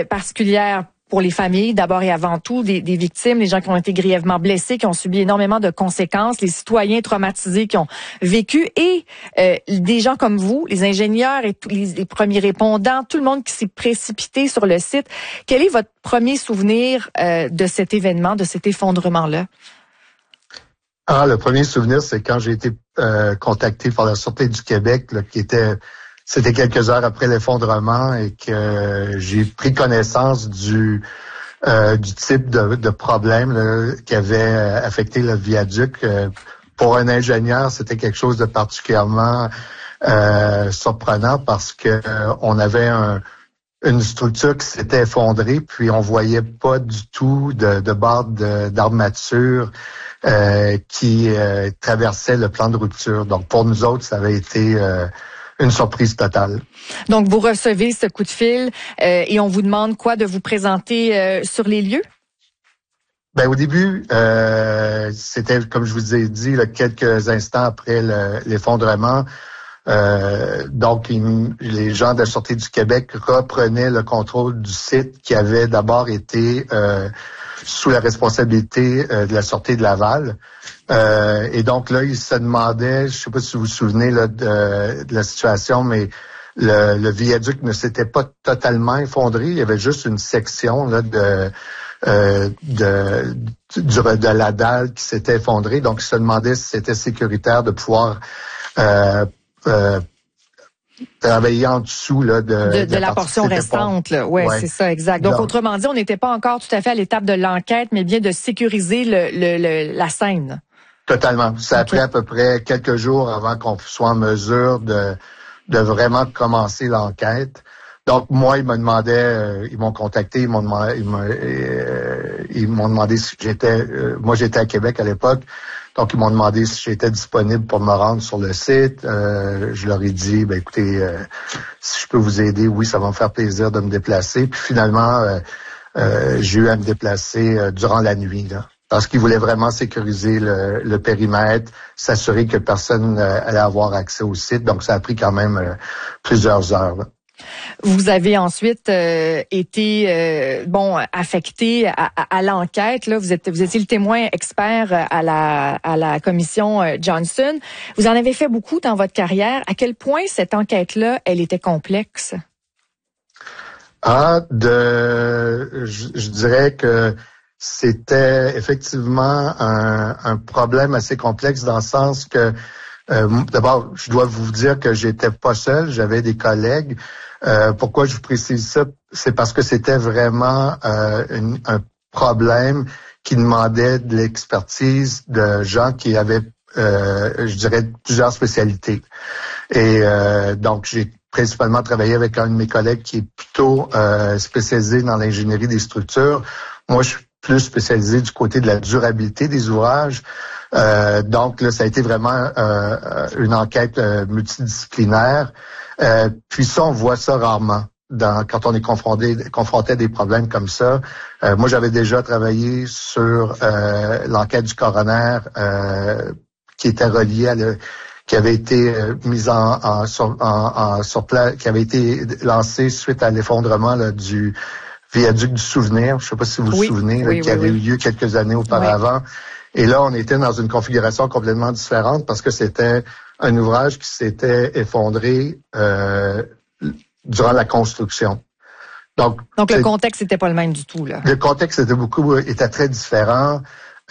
particulière pour les familles, d'abord et avant tout, des victimes, les gens qui ont été grièvement blessés, qui ont subi énormément de conséquences, les citoyens traumatisés qui ont vécu et des gens comme vous, les ingénieurs et tous les premiers répondants, tout le monde qui s'est précipité sur le site. Quel est votre premier souvenir de cet événement, de cet effondrement-là? Le premier souvenir, c'est quand j'ai été contacté par la Sûreté du Québec, là, c'était quelques heures après l'effondrement et que j'ai pris connaissance du type de problème là, qui avait affecté le viaduc. Pour un ingénieur, c'était quelque chose de particulièrement surprenant parce que on avait une structure qui s'était effondrée, puis on voyait pas du tout de barre d'armature qui traversait le plan de rupture. Donc pour nous autres, ça avait été une surprise totale. Donc, vous recevez ce coup de fil et on vous demande quoi de vous présenter sur les lieux? Ben au début, c'était, comme je vous ai dit, là, quelques instants après l'effondrement. Donc, les gens de la Sûreté du Québec reprenaient le contrôle du site qui avait d'abord été sous la responsabilité de la Sûreté de Laval. Et donc là, ils se demandaient, je sais pas si vous vous souvenez là, de la situation, mais le viaduc ne s'était pas totalement effondré. Il y avait juste une section là, de la dalle qui s'était effondrée. Donc, ils se demandaient si c'était sécuritaire de pouvoir travailler en dessous là, de la portion restante. Là. Ouais, c'est ça, exact. Donc, autrement dit, on n'était pas encore tout à fait à l'étape de l'enquête, mais bien de sécuriser la scène. Totalement. Ça a pris à peu près quelques jours avant qu'on soit en mesure de vraiment commencer l'enquête. Donc, moi, ils m'ont contacté, ils m'ont demandé si j'étais, moi j'étais à Québec à l'époque, donc ils m'ont demandé si j'étais disponible pour me rendre sur le site. Je leur ai dit, écoutez, si je peux vous aider, oui, ça va me faire plaisir de me déplacer. Puis finalement, j'ai eu à me déplacer durant la nuit, là. Parce qu'ils voulaient vraiment sécuriser le périmètre, s'assurer que personne allait avoir accès au site. Donc, ça a pris quand même plusieurs heures. Là. Vous avez ensuite été affecté à l'enquête. Là, vous étiez le témoin expert à la commission Johnson. Vous en avez fait beaucoup dans votre carrière. À quel point cette enquête-là, elle était complexe? Je dirais que c'était effectivement un problème assez complexe dans le sens que, d'abord, je dois vous dire que j'étais pas seul, j'avais des collègues. Pourquoi je vous précise ça? C'est parce que c'était vraiment un problème qui demandait de l'expertise de gens qui avaient, je dirais, plusieurs spécialités. Et donc, j'ai principalement travaillé avec un de mes collègues qui est plutôt spécialisé dans l'ingénierie des structures. Moi, je suis plus spécialisé du côté de la durabilité des ouvrages. Donc, là, ça a été vraiment une enquête multidisciplinaire. Puis ça, on voit ça rarement quand on est confronté à des problèmes comme ça. Moi, j'avais déjà travaillé sur l'enquête du coroner qui était reliée qui avait été mise sur place, qui avait été lancée suite à l'effondrement là, du viaduc du Souvenir. Je ne sais pas si vous vous souvenez, qui avait eu lieu quelques années auparavant. Oui. Et là, on était dans une configuration complètement différente parce que c'était un ouvrage qui s'était effondré durant la construction. Donc le contexte n'était pas le même du tout, là. Le contexte était très différent.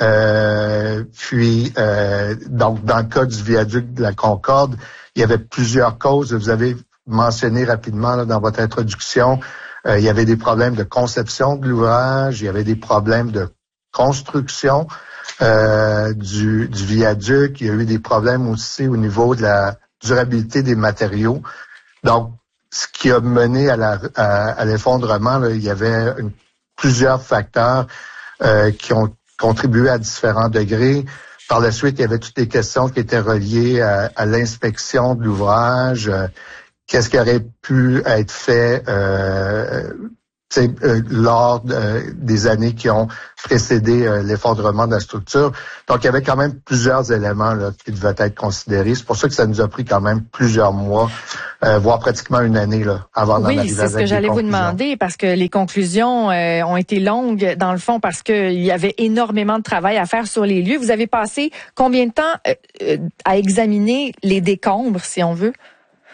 Donc, dans le cas du viaduc de la Concorde, il y avait plusieurs causes. Vous avez mentionné rapidement là, dans votre introduction, il y avait des problèmes de conception de l'ouvrage, il y avait des problèmes de construction du viaduc, il y a eu des problèmes aussi au niveau de la durabilité des matériaux. Donc, ce qui a mené à l'effondrement, là, il y avait plusieurs facteurs qui ont contribué à différents degrés. Par la suite, il y avait toutes les questions qui étaient reliées à l'inspection de l'ouvrage. Qu'est-ce qui aurait pu être fait lors des années qui ont précédé l'effondrement de la structure. Donc, il y avait quand même plusieurs éléments là, qui devaient être considérés. C'est pour ça que ça nous a pris quand même plusieurs mois, voire pratiquement une année là, avant d'en arriver avec des conclusions. Oui, c'est ce que j'allais vous demander, parce que les conclusions ont été longues, dans le fond, parce qu'il y avait énormément de travail à faire sur les lieux. Vous avez passé combien de temps à examiner les décombres, si on veut?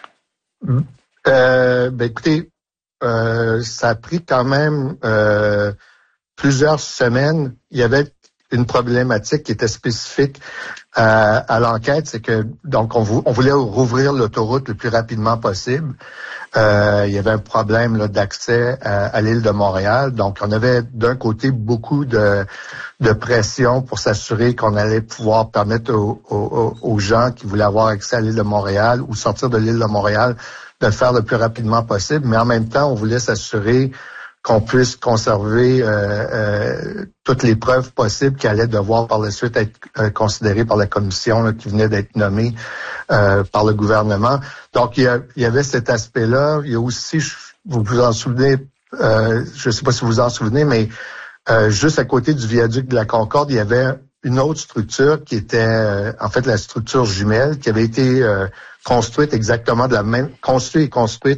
Écoutez, ça a pris quand même plusieurs semaines. Il y avait une problématique qui était spécifique à l'enquête, c'est que donc on voulait rouvrir l'autoroute le plus rapidement possible. Il y avait un problème là, d'accès à l'île de Montréal. Donc, on avait d'un côté beaucoup de pression pour s'assurer qu'on allait pouvoir permettre aux gens qui voulaient avoir accès à l'île de Montréal ou sortir de l'île de Montréal de le faire le plus rapidement possible. Mais en même temps, on voulait s'assurer qu'on puisse conserver toutes les preuves possibles qui allaient devoir par la suite être considérées par la commission là, qui venait d'être nommée par le gouvernement. Donc, il y avait cet aspect-là. Il y a aussi, vous vous en souvenez, je ne sais pas si vous vous en souvenez, mais juste à côté du viaduc de la Concorde, il y avait une autre structure qui était en fait la structure jumelle qui avait été construite exactement de la même, construite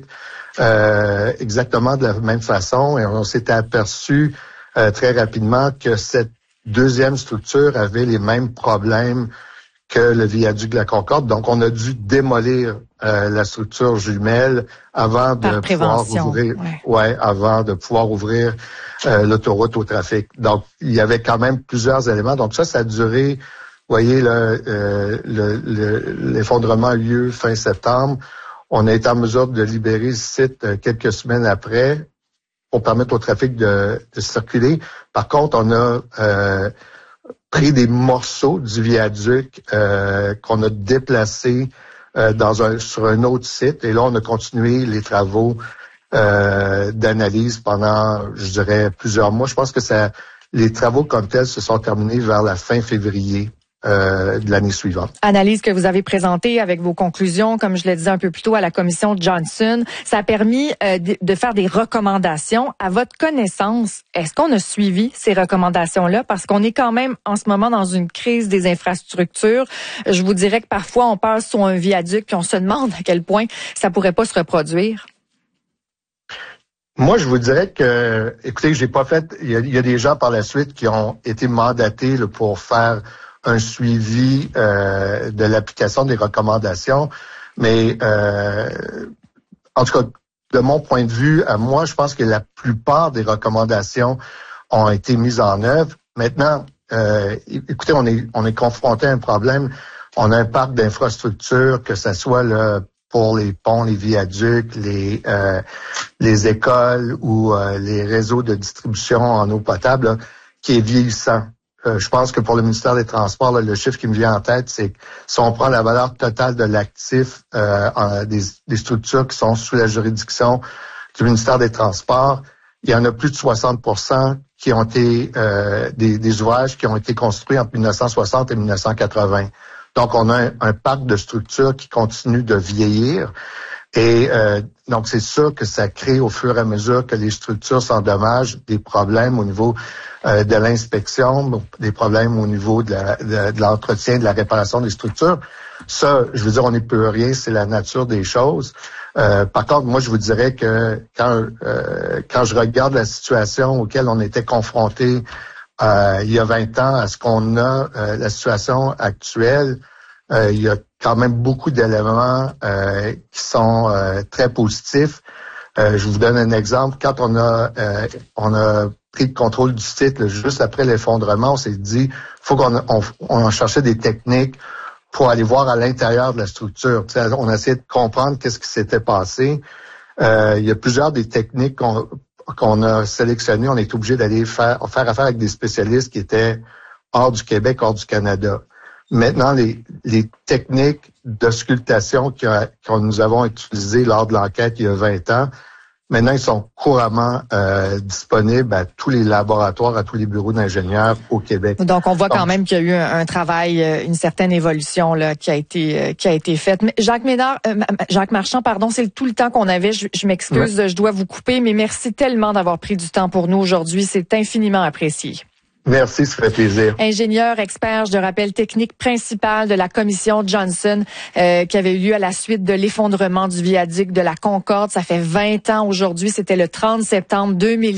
exactement de la même façon, et on s'était aperçu très rapidement que cette deuxième structure avait les mêmes problèmes que le viaduc de la Concorde. Donc, on a dû démolir la structure jumelle avant de pouvoir ouvrir, avant de pouvoir ouvrir l'autoroute au trafic. Donc, il y avait quand même plusieurs éléments. Donc, ça a duré. Vous voyez, l'effondrement a eu lieu fin septembre. On a été en mesure de libérer le site quelques semaines après pour permettre au trafic de circuler. Par contre, on a pris des morceaux du viaduc qu'on a déplacés sur un autre site. Et là, on a continué les travaux d'analyse pendant, je dirais, plusieurs mois. Je pense que les travaux comme tels se sont terminés vers la fin février de l'année suivante. Analyse que vous avez présentée avec vos conclusions, comme je le disais un peu plus tôt, à la commission Johnson. Ça a permis de faire des recommandations. À votre connaissance, est-ce qu'on a suivi ces recommandations-là? Parce qu'on est quand même en ce moment dans une crise des infrastructures. Je vous dirais que parfois, on passe sur un viaduc puis on se demande à quel point ça pourrait pas se reproduire. Moi, je vous dirais que, écoutez, j'ai pas fait. Il y a des gens par la suite qui ont été mandatés là, pour faire un suivi de l'application des recommandations. Mais en tout cas, de mon point de vue, à moi, je pense que la plupart des recommandations ont été mises en œuvre. Maintenant, écoutez, on est confronté à un problème. On a un parc d'infrastructures, que ce soit là, pour les ponts, les viaducs, les écoles ou les réseaux de distribution en eau potable, là, qui est vieillissant. Je pense que pour le ministère des Transports, là, le chiffre qui me vient en tête, c'est que si on prend la valeur totale de l'actif des structures qui sont sous la juridiction du ministère des Transports, il y en a plus de 60% qui ont été des ouvrages qui ont été construits entre 1960 et 1980. Donc, on a un parc de structures qui continue de vieillir. Et donc, c'est sûr que ça crée au fur et à mesure que les structures s'endommagent des problèmes au niveau de l'inspection, des problèmes au niveau de l'entretien, de la réparation des structures. Ça, je veux dire, on n'y peut rien, c'est la nature des choses. Par contre, moi, je vous dirais que quand je regarde la situation auquel on était confronté il y a 20 ans à ce qu'on a, la situation actuelle, il y a quand même beaucoup d'éléments qui sont très positifs. Je vous donne un exemple. Quand on a pris le contrôle du site, là, juste après l'effondrement, on s'est dit faut qu'on cherchait des techniques pour aller voir à l'intérieur de la structure. T'sais, on a essayé de comprendre qu'est-ce qui s'était passé. Il y a plusieurs des techniques qu'on a sélectionnées. On est obligé d'aller faire affaire avec des spécialistes qui étaient hors du Québec, hors du Canada. Maintenant, les techniques d'auscultation que nous avons utilisées lors de l'enquête il y a 20 ans Maintenant, ils sont couramment disponibles à tous les laboratoires, à tous les bureaux d'ingénieurs au Québec. Donc, on voit quand même qu'il y a eu un travail, une certaine évolution là qui a été faite. Mais Jacques Marchand, pardon, c'est tout le temps qu'on avait. Je m'excuse, je dois vous couper, mais merci tellement d'avoir pris du temps pour nous aujourd'hui. C'est infiniment apprécié. Merci, ça fait plaisir. Ingénieur, expert, je rappelle, technique principale de la commission Johnson qui avait eu lieu à la suite de l'effondrement du viaduc de la Concorde. Ça fait 20 ans aujourd'hui. C'était le 30 septembre 2000.